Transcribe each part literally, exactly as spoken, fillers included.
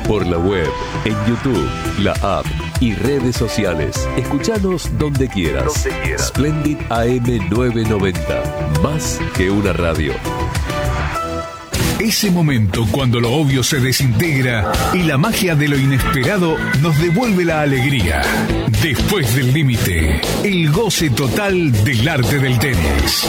por la web, en YouTube, la app y redes sociales. Escuchanos donde quieras. Donde quieras. Splendid A M novecientos noventa, más que una radio. Ese momento cuando lo obvio se desintegra y la magia de lo inesperado nos devuelve la alegría. Después del límite, el goce total del arte del tenis.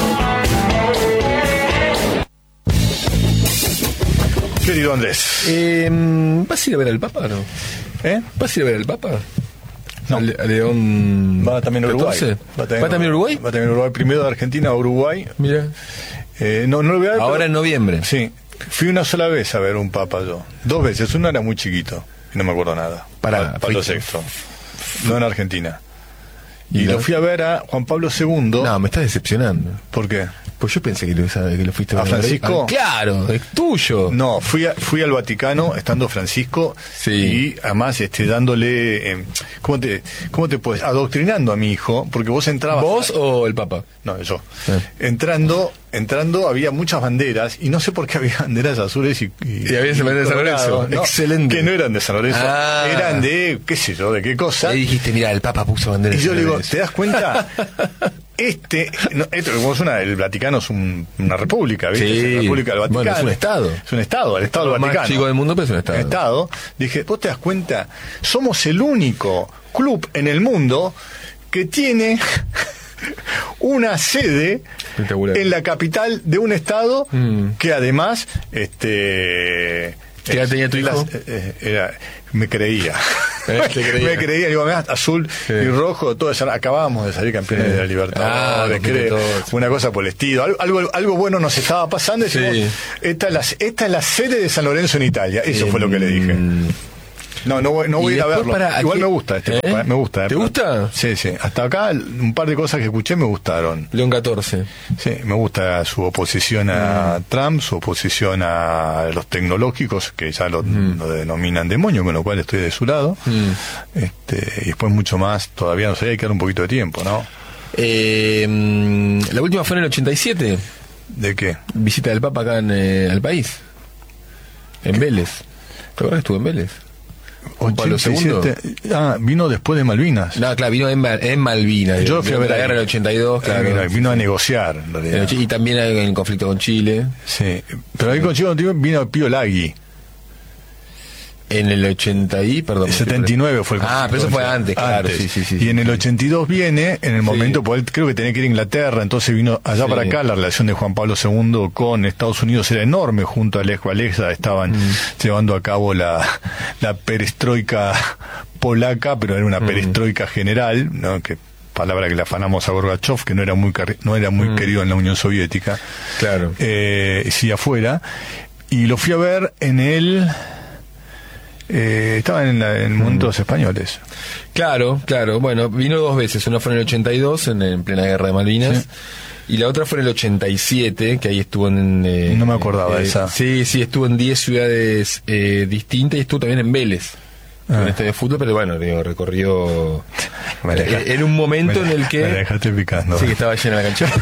Querido Andrés, eh, ¿vas a ir a ver al Papa o no? ¿Eh? ¿Vas a ir a ver al Papa? No. ¿A, Le- a León? Va también a Uruguay. catorce? Va también, ¿Va también a Uruguay? Va también a Uruguay. Primero de Argentina a Uruguay. Mira. Eh, no, no lo voy a ver. Ahora pero- en noviembre. Sí. Fui una sola vez a ver un Papa yo. Dos veces. Una era muy chiquito y no me acuerdo nada. Para- Pablo fuiste- sexto. No en Argentina. ¿Y Y la- lo fui a ver a Juan Pablo segundo. No, me estás decepcionando. ¿Por qué? Pues yo pensé que lo, sabe, que lo fuiste ¿A ver Francisco? Ah, claro, es tuyo. No, fui a- fui al Vaticano estando Francisco. Sí. Y además este dándole eh, ¿cómo te cómo te puedes adoctrinando a mi hijo? Porque vos entrabas. ¿Vos o el Papa? No, yo. Sí. Entrando, entrando había muchas banderas y no sé por qué había banderas azules y Y había esa bandera de San Lorenzo. coloradas, ¿no? Excelente. Que no eran de San Lorenzo, Ah. eran de qué sé yo, de qué cosa. Ahí dijiste, mira, el Papa puso bandera. Y de yo San le digo, Lorenzo. ¿te das cuenta? Este, no, esto como es una, el Vaticano es un- una república, ¿viste? Sí. Es la república del Vaticano. Bueno, es un estado. Es un estado, el estado del Más Vaticano. chico del mundo, pero es un estado. Estado. Dije, ¿vos te das cuenta? Somos el único club en el mundo que tiene una sede Espectacular. en la capital de un estado Mm. que además este ¿Qué edad tenía tu hijo? las- eh, eh, era- me creía. ¿Eh? ¿Te creía? me creía, digo, mirá, azul Sí. y rojo, todo eso. Acabábamos de salir campeones Sí. de la Libertadores, Ah, creo, todo. una cosa por el estilo. Algo, algo, algo bueno nos estaba pasando. Y Sí. decimos, esta, es la, esta es la sede de San Lorenzo en Italia. Eso fue lo que le dije. Mm. No, no voy, no voy a Y ir a después verlo. para- Igual ¿a me qué? gusta este, ¿Eh? me gusta. ¿Te gusta? Sí, sí. Hasta acá un par de cosas que escuché me gustaron. León catorce. Sí, me gusta su oposición a Trump, su oposición a los tecnológicos, que ya lo, lo denominan demonio, con lo cual estoy de su lado. Mm. Este, y después mucho más, todavía no sé, hay que dar un poquito de tiempo, ¿no? Eh, mm, la última fue en el ochenta y siete. ¿De qué? Visita del Papa acá en, eh, al país. En Vélez. ¿Te acuerdas? Estuvo en Vélez. Juan Pablo segundo. ochenta y siete. Ah, vino después de Malvinas. No, claro, vino en, Mal- en Malvinas. Yo fui a ver la ahí. guerra del ochenta y dos, claro. Vino, vino a negociar, en En realidad. el och- y también en el conflicto con Chile. Sí, pero ahí consigo vino Pío Lagui. En el ochenta y, perdón. El setenta y nueve fue el Ah, pero eso fue antes, claro. Sí, sí, sí, y sí. en el ochenta y dos viene, en el momento, porque él creo que tenía que ir a Inglaterra, entonces vino allá Sí. para acá. La relación de Juan Pablo segundo con Estados Unidos era enorme. Junto a Lech Walesa estaban Mm. llevando a cabo la, la perestroika polaca, pero era una Mm. perestroika general, ¿no? Que palabra que le afanamos a Gorbachev, que no era muy cari- no era muy Mm. querido en la Unión Soviética. Claro. Eh, sí, afuera. Y lo fui a ver en el... Eh, estaba en, la, en Mundos Españoles. Claro, claro. Bueno, vino dos veces. Una fue en el ochenta y dos, en, en plena guerra de Malvinas. Sí. Y la otra fue en el ochenta y siete, que ahí estuvo en... eh, No me acordaba eh, esa. Sí, sí, estuvo en diez ciudades eh, distintas y estuvo también en Vélez. Ah. En este de fútbol, pero bueno, digo, recorrió... Me la deja- eh, en un momento me en la- el que... me la dejaste picando. Sí, que estaba llena la cancha.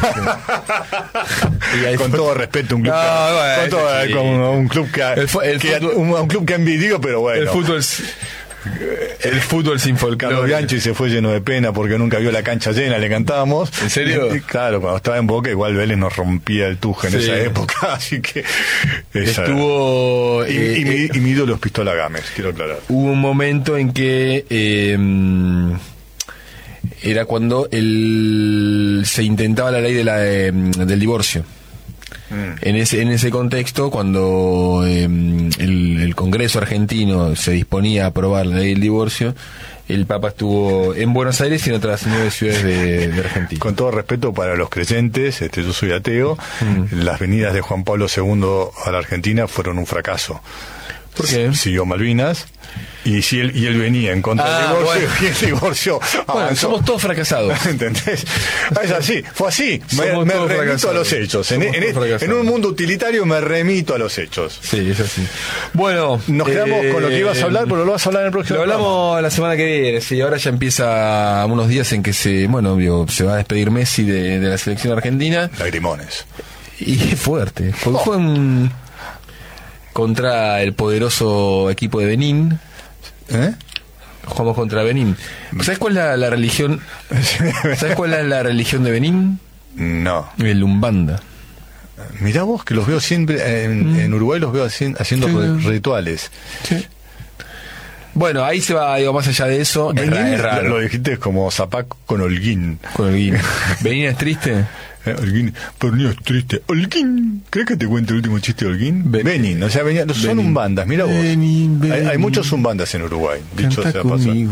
Y ahí Con fue- todo respeto, un club, No, que, bueno, con, todo- sí. con un club que, El fu- el que- fútbol- un, un club que envidio, pero bueno. El fútbol... El fútbol sin Carlos folclore. Bianchi se fue lleno de pena porque nunca vio la cancha llena, le cantábamos. ¿En serio? Y, claro, cuando estaba en Boca igual Vélez nos rompía el tuje en Sí. esa época, así que... esa- Estuvo... Y, eh, y mi, eh, y mi ídolo es Pistola Gámez, quiero aclarar. hubo un momento en que eh, era cuando el, se intentaba la ley de la, eh, del divorcio. Mm. En ese, en ese contexto, cuando eh, el, el Congreso argentino se disponía a aprobar la ley del divorcio, el Papa estuvo en Buenos Aires y en otras nueve ciudades de, de Argentina. Con todo respeto para los creyentes, este, yo soy ateo, Mm. las venidas de Juan Pablo segundo a la Argentina fueron un fracaso. ¿Por qué? Siguió Malvinas y si él y él venía en contra Ah, del divorcio, bueno. y el divorcio Bueno, avanzó. somos todos fracasados. ¿Entendés? Es así, fue así. Me, Somos me todos remito a fracasados. los hechos. En, Somos en- todos fracasados. en un mundo utilitario me remito a los hechos. Sí, es así. Bueno, Nos quedamos eh, con lo que ibas a hablar, pero lo vas a hablar en el próximo Lo hablamos la semana que viene, sí, ahora ya empieza unos días en que se, bueno, digo, se va a despedir Messi de, de la selección argentina. programa. Lagrimones. Y es fuerte, porque fue un... contra el poderoso equipo de Benín. ¿Eh? Jugamos contra Benín. ¿Sabes cuál es la, la religión? ¿Sabes cuál es la religión de Benín? No. El Umbanda. Mirá vos que los veo siempre, en, mm. en Uruguay los veo haci- haciendo sí. rituales. Sí. Bueno, ahí se va, digo, más allá de eso. Benín, es, es raro. Lo dijiste como Zapac con Holguín. Con Holguín. ¿Benín es triste? Eh, Holguín, pero no es triste. Holguín, ¿crees que te cuente el último chiste de Holguín? Ben- Benín, o sea, venía, son Benín. umbandas, mira vos. Benín, Benín. Hay, hay muchos umbandas en Uruguay, dicho Canta sea conmigo.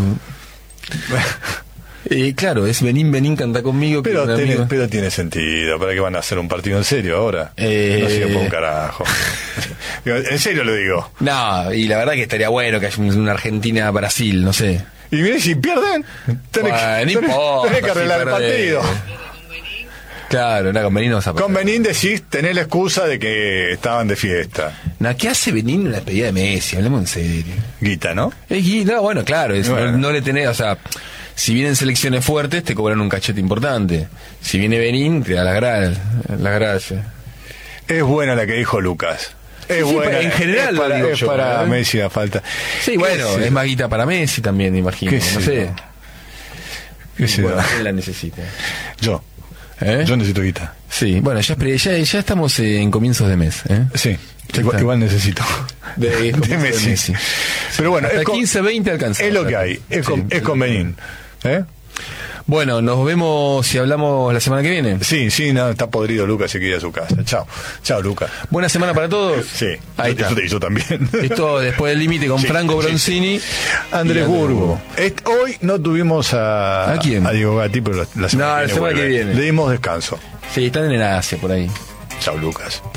Eh, claro, es Benín, Benín, canta conmigo. Pero que tiene, amigo... pero tiene sentido. ¿Para qué van a hacer un partido en serio ahora? Eh... No sirve por un carajo. En serio lo digo. No, y la verdad que estaría bueno que haya una Argentina-Brasil, no sé. Y mirá, si pierden, tenés, Bueno, que, no tenés, importa, tenés que arreglar si el perdés. partido. Claro, no, con Benín no vas a pasar. Con Benín decís, tenés la excusa de que estaban de fiesta. No, ¿qué hace Benín en la despedida de Messi? Hablemos en serio. Guita, ¿no? Es Gui- no, bueno, claro, es- Bueno. No, no le tenés, o sea, si vienen selecciones fuertes te cobran un cachete importante. Si viene Benín, te da las gra- las gracias. Es buena la que dijo Lucas. Es Sí, sí, buena. en general es lo para, digo es yo, para ¿eh? Messi la falta. Sí, ¿Qué bueno, sé? es más guita para Messi también, imagino. ¿Qué No sé sé. yo? ¿Qué sé Bueno, yo? ¿quién la necesita? Yo. ¿Eh? Yo necesito guita. Sí, bueno, ya, es pre- ya, ya estamos eh, en comienzos de mes. ¿eh? Sí. Ya Igual, está. igual necesito. De, De comienzos de Messi. Messi. Pero bueno, Hasta es con- quince, veinte alcanza. Es lo que hay. Es con, Sí. es con Benín. ¿Eh? Bueno, nos vemos si hablamos la semana que viene. Sí, sí, no, está podrido Lucas, se quiere ir a su casa. Chao. Chao, Lucas. Buena semana para todos. Sí, Ahí eso está. te hizo también. Esto después del límite con Sí, Franco sí, Bronzini. Andrés y Burgo. Est- hoy no tuvimos a, ¿A quién? a Diego Gatti, pero la, la semana, No, la que, semana vuelve. que viene. Le dimos descanso. Sí, están en Asia por ahí. Chao, Lucas.